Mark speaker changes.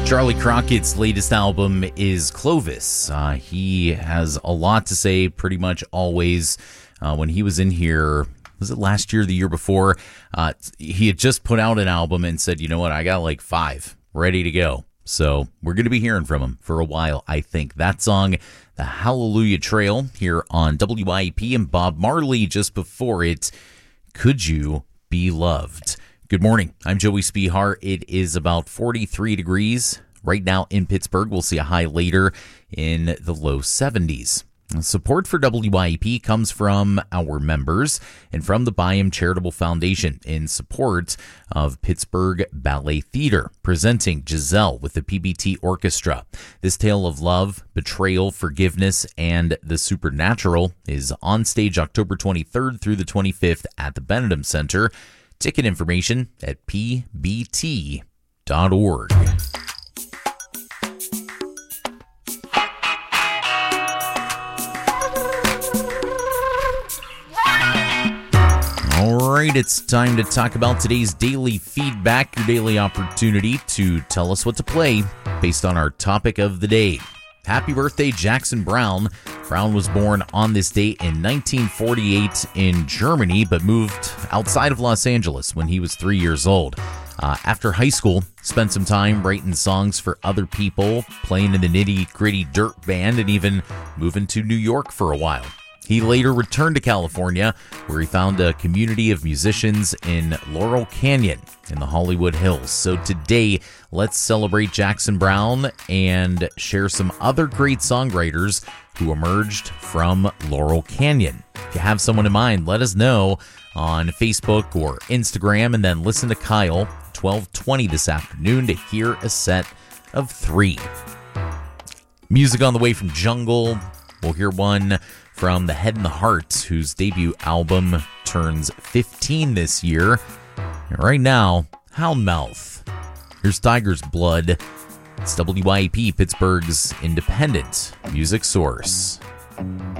Speaker 1: Charlie Crockett's latest album is Clovis. He has a lot to say pretty much always. When he was in here, was it last year or the year before? He had just put out an album and said, you know what, I got like 5 ready to go. So we're going to be hearing from him for a while, I think. That song, The Hallelujah Trail, here on WIEP, and Bob Marley just before it, Could You Be Loved? Good morning. I'm Joey Spihar. It is about 43 degrees right now in Pittsburgh. We'll see a high later in the low 70s. Support for WIEP comes from our members and from the Byam Charitable Foundation in support of Pittsburgh Ballet Theater, presenting Giselle with the PBT Orchestra. This tale of love, betrayal, forgiveness, and the supernatural is on stage October 23rd through the 25th at the Benedum Center. Ticket information at pbt.org. All right, it's time to talk about today's daily feedback, your daily opportunity to tell us what to play based on our topic of the day. Happy birthday, Jackson Browne. Browne was born on this date in 1948 in Germany, but moved outside of Los Angeles when he was 3 years old. After high school, spent some time writing songs for other people, playing in the nitty-gritty dirt band, and even moving to New York for a while. He later returned to California, where he found a community of musicians in Laurel Canyon in the Hollywood Hills. So today, let's celebrate Jackson Browne and share some other great songwriters who emerged from Laurel Canyon. If you have someone in mind, let us know on Facebook or Instagram, and then listen to Kyle 12:20 this afternoon to hear a set of 3. Music on the way from Jungle. We'll hear one from The Head and the Heart, whose debut album turns 15 this year. And right now, Houndmouth. Here's Tiger's Blood. It's WIEP, Pittsburgh's independent music source.